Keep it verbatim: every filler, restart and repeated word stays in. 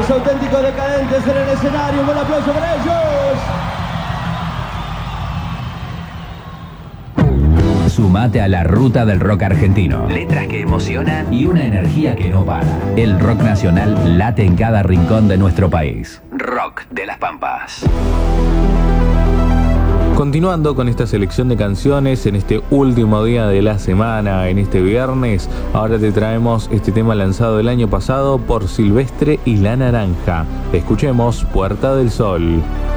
Los auténticos decadentes en el escenario. Un buen aplauso para ellos. Sumate a la ruta del rock argentino. Letras que emocionan y una energía que no para. El rock nacional late en cada rincón de nuestro país. Rock de las Pampas. Continuando con esta selección de canciones en este último día de la semana, en este viernes, ahora te traemos este tema lanzado el año pasado por Silvestre y La Naranja. Escuchemos Puerta del Sol.